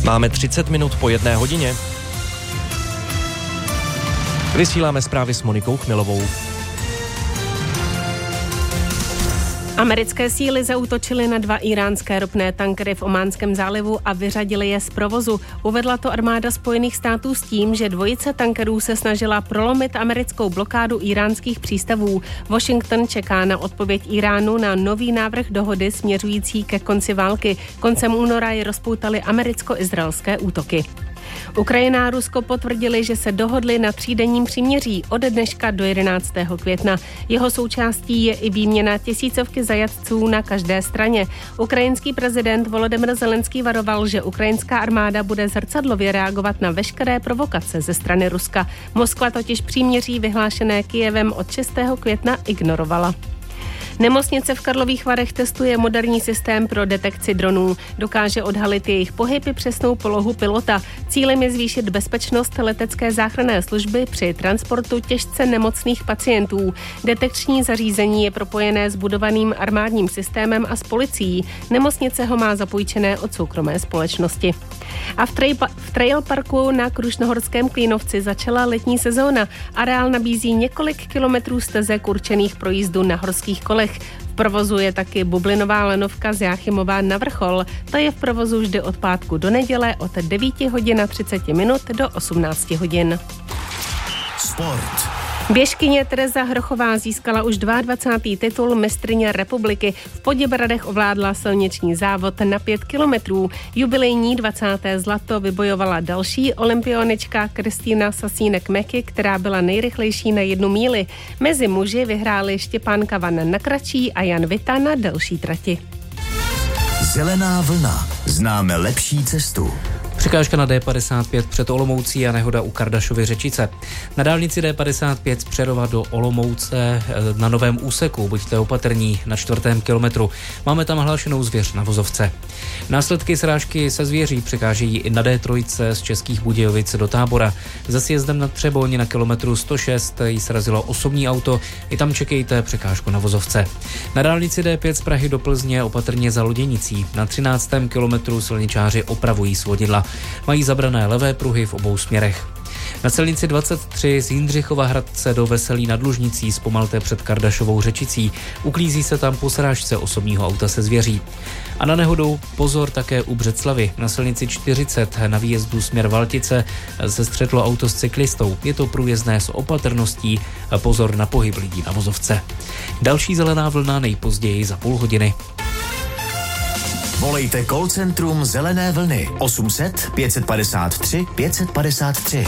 Máme 30 minut po 1 hodině. Vysíláme zprávy s Monikou Chmilovou. Americké síly zaútočily na 2 íránské ropné tankery v Ománském zálivu a vyřadily je z provozu. Uvedla to armáda Spojených států s tím, že dvojice tankerů se snažila prolomit americkou blokádu íránských přístavů. Washington čeká na odpověď Iránu na nový návrh dohody směřující ke konci války. Koncem února je rozpoutaly americko-izraelské útoky. Ukrajina a Rusko potvrdili, že se dohodli na 3denním příměří od dneška do 11. května. Jeho součástí je i výměna tisícovky zajatců na každé straně. Ukrajinský prezident Volodymyr Zelenský varoval, že ukrajinská armáda bude zrcadlově reagovat na veškeré provokace ze strany Ruska. Moskva totiž příměří vyhlášené Kyjevem od 6. května ignorovala. Nemocnice v Karlových Varech testuje moderní systém pro detekci dronů. Dokáže odhalit jejich pohyb i přesnou polohu pilota. Cílem je zvýšit bezpečnost letecké záchranné služby při transportu těžce nemocných pacientů. Detekční zařízení je propojené s budovaným armádním systémem a s policií. Nemocnice ho má zapůjčené od soukromé společnosti. A v trail parku na Krušnohorském Klínovci začala letní sezóna. Areál nabízí několik kilometrů stezek určených pro jízdu na horských kolech. V provozu je taky bublinová lanovka z Jáchymova na Vrchol. Ta je v provozu vždy od pátku do neděle od 9 hodin a 30 minut do 18 hodin. Sport. Běžkyně Tereza Hrochová získala už 22. titul mistryně republiky. V Poděbradech ovládla silniční závod na 5 kilometrů. Jubilejní 20. zlato vybojovala další olympionička Kristýna Sasínek-Meky, která byla nejrychlejší na 1 míli. Mezi muži vyhráli Štěpán Kavan na kratší a Jan Vita na delší trati. Zelená vlna. Známe lepší cestu. Překážka na D55 před Olomoucí a nehoda u Kardašovy Řečice. Na dálnici D55 z Přerova do Olomouce na novém úseku. Buďte opatrní na 4. kilometru. Máme tam hlášenou zvěř na vozovce. Následky srážky se zvěří překážejí i na D3 z Českých Budějovic do Tábora. Za sjezdem nad Třeboň na kilometru 106 jí srazilo osobní auto. I tam čekejte překážku na vozovce. Na dálnici D5 z Prahy do Plzně opatrně za Loděnicí. Na 13. kilometru silničáři opravují svodidla. Mají zabrané levé pruhy v obou směrech. Na silnici 23 z Jindřichova Hradce do Veselí nad Lužnicí zpomalte před Kardašovou Řečicí. Uklízí se tam po srážce osobního auta se zvěří. A na nehodu pozor také u Břeclavi. Na silnici 40 na výjezdu směr Valtice se střetlo auto s cyklistou. Je to průjezdné s opatrností. Pozor na pohyb lidí na vozovce. Další zelená vlna nejpozději za půl hodiny. Volejte call centrum Zelené vlny 800 553 553.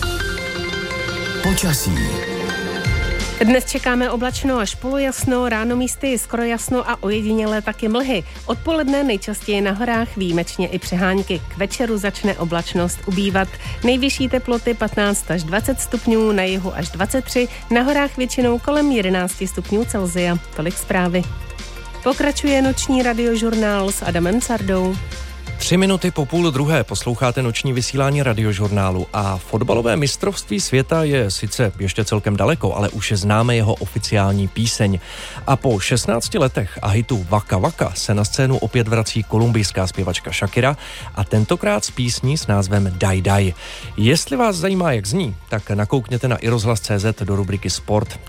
Počasí. Dnes čekáme oblačno až polojasno, ráno místy skoro jasno a ojedinělé taky mlhy. Odpoledne nejčastěji na horách, výjimečně i přehánky. K večeru začne oblačnost ubývat. Nejvyšší teploty 15 až 20 stupňů, na jihu až 23, na horách většinou kolem 11 stupňů Celsia. Tolik zprávy. Pokračuje noční radiožurnál s Adamem Sardou. 3 minuty po 12:30 posloucháte noční vysílání radiožurnálu a fotbalové mistrovství světa je sice ještě celkem daleko, ale už známe jeho oficiální píseň. A po 16 letech a hitu Waka Waka se na scénu opět vrací kolumbijská zpěvačka Shakira a tentokrát s písní s názvem Daj Daj. Jestli vás zajímá, jak zní, tak nakoukněte na iRozhlas.cz do rubriky Sport.